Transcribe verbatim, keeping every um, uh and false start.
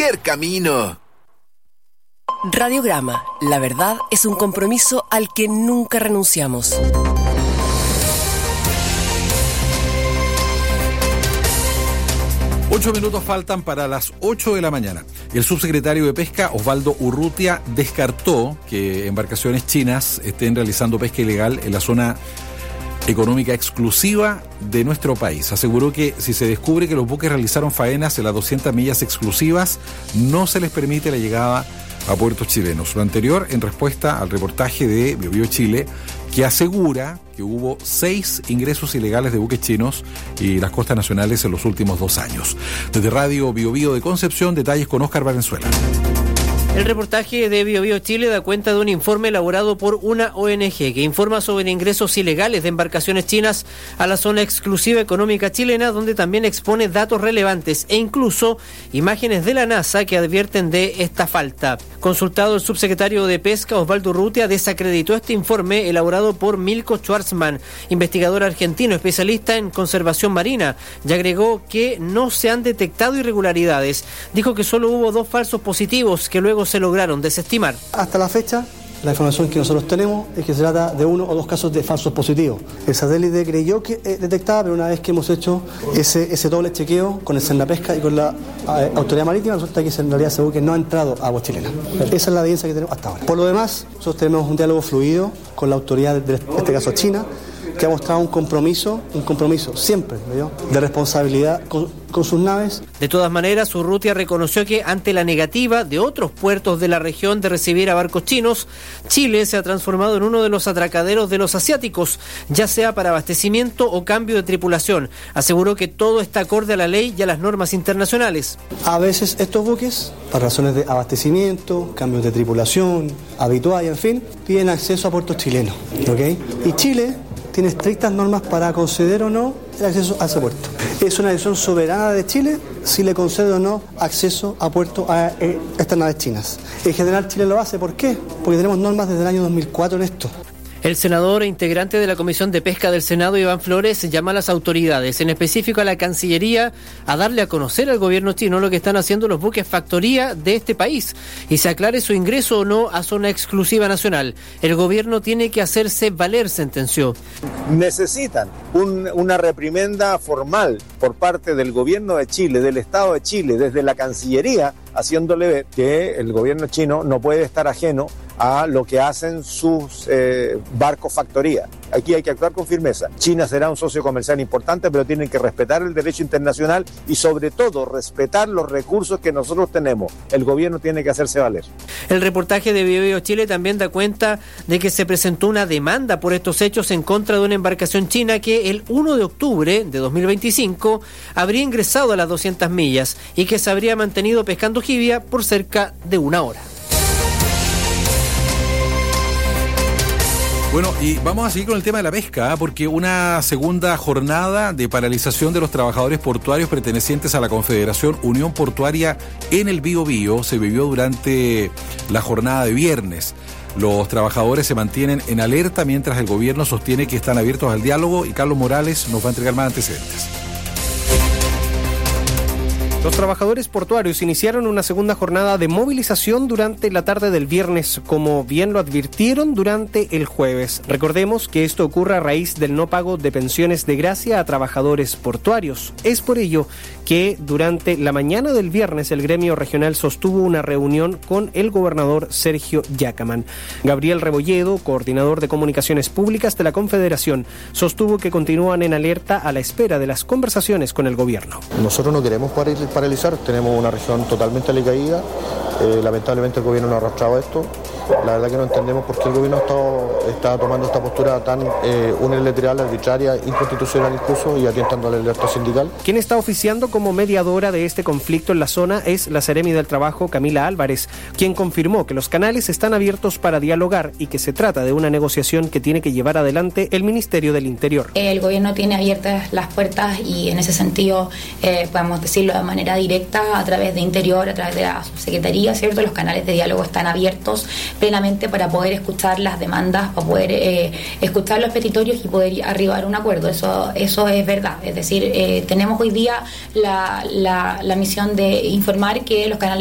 cualquier camino. Radiograma, la verdad es un compromiso al que nunca renunciamos. Ocho minutos faltan para las ocho de la mañana. El subsecretario de Pesca, Osvaldo Urrutia, descartó que embarcaciones chinas estén realizando pesca ilegal en la zona económica exclusiva de nuestro país. Aseguró que si se descubre que los buques realizaron faenas en las doscientas millas exclusivas, no se les permite la llegada a puertos chilenos. Lo anterior en respuesta al reportaje de BioBio Chile, que asegura que hubo seis ingresos ilegales de buques chinos y las costas nacionales en los últimos dos años. Desde Radio BioBio de Concepción, detalles con Óscar Valenzuela. El reportaje de BioBio Chile da cuenta de un informe elaborado por una O N G que informa sobre ingresos ilegales de embarcaciones chinas a la zona exclusiva económica chilena, donde también expone datos relevantes e incluso imágenes de la NASA que advierten de esta falta. Consultado, el subsecretario de Pesca, Osvaldo Urrutia, desacreditó este informe elaborado por Milko Schwarzman, investigador argentino especialista en conservación marina, y agregó que no se han detectado irregularidades. Dijo que solo hubo dos falsos positivos que luego se lograron desestimar. Hasta la fecha, la información que nosotros tenemos es que se trata de uno o dos casos de falsos positivos. El satélite creyó que eh, detectaba, pero una vez que hemos hecho ese, ese doble chequeo con el Cernapesca y con la eh, Autoridad Marítima, resulta que en realidad ese buque no ha entrado a agua chilena. Esa es la evidencia que tenemos hasta ahora. Por lo demás, nosotros tenemos un diálogo fluido con la autoridad, de este caso China, que ha mostrado un compromiso, un compromiso siempre, ¿no?, de responsabilidad con, con sus naves. De todas maneras, Urrutia reconoció que ante la negativa de otros puertos de la región de recibir a barcos chinos, Chile se ha transformado en uno de los atracaderos de los asiáticos, ya sea para abastecimiento o cambio de tripulación. Aseguró que todo está acorde a la ley y a las normas internacionales. A veces estos buques, para razones de abastecimiento, cambios de tripulación, habitual y en fin, piden acceso a puertos chilenos, ¿ok? Y Chile tiene estrictas normas para conceder o no el acceso a ese puerto. Es una decisión soberana de Chile si le concede o no acceso a puerto a estas naves chinas. En general Chile lo hace. ¿Por qué? Porque tenemos normas desde el año dos mil cuatro en esto. El senador e integrante de la Comisión de Pesca del Senado, Iván Flores, llama a las autoridades, en específico a la Cancillería, a darle a conocer al gobierno chino lo que están haciendo los buques factoría de este país y se aclare su ingreso o no a zona exclusiva nacional. El gobierno tiene que hacerse valer, sentenció. Necesitan un, una reprimenda formal por parte del gobierno de Chile, del Estado de Chile, desde la Cancillería, haciéndole ver que el gobierno chino no puede estar ajeno a lo que hacen sus eh, barcos factoría. Aquí hay que actuar con firmeza. China será un socio comercial importante, pero tienen que respetar el derecho internacional y sobre todo respetar los recursos que nosotros tenemos. El gobierno tiene que hacerse valer. El reportaje de BioBio Chile también da cuenta de que se presentó una demanda por estos hechos en contra de una embarcación china que el primero de octubre de dos mil veinticinco habría ingresado a las doscientas millas y que se habría mantenido pescando jibia por cerca de una hora. Bueno, y vamos a seguir con el tema de la pesca, porque una segunda jornada de paralización de los trabajadores portuarios pertenecientes a la Confederación Unión Portuaria en el Biobío se vivió durante la jornada de viernes. Los trabajadores se mantienen en alerta mientras el gobierno sostiene que están abiertos al diálogo y Carlos Morales nos va a entregar más antecedentes. Los trabajadores portuarios iniciaron una segunda jornada de movilización durante la tarde del viernes, como bien lo advirtieron durante el jueves. Recordemos que esto ocurre a raíz del no pago de pensiones de gracia a trabajadores portuarios. Es por ello que durante la mañana del viernes el gremio regional sostuvo una reunión con el gobernador Sergio Yacamán. Gabriel Rebolledo, coordinador de comunicaciones públicas de la Confederación, sostuvo que continúan en alerta a la espera de las conversaciones con el gobierno. Nosotros no queremos paralizar, tenemos una región totalmente alicaída, eh, lamentablemente el gobierno no ha arrastrado esto. La verdad que no entendemos por qué el gobierno está, está tomando esta postura tan eh, unilateral, arbitraria, inconstitucional incluso, y atentando a la libertad sindical. Quien está oficiando como mediadora de este conflicto en la zona es la Seremi del Trabajo, Camila Álvarez, quien confirmó que los canales están abiertos para dialogar y que se trata de una negociación que tiene que llevar adelante el Ministerio del Interior. El gobierno tiene abiertas las puertas y en ese sentido eh, podemos decirlo de manera directa a través de Interior, a través de la subsecretaría, ¿cierto? Los canales de diálogo están abiertos plenamente para poder escuchar las demandas, para poder eh, escuchar los petitorios y poder arribar a un acuerdo. Eso eso es verdad. Es decir, eh, tenemos hoy día la, la, la misión de informar que los canales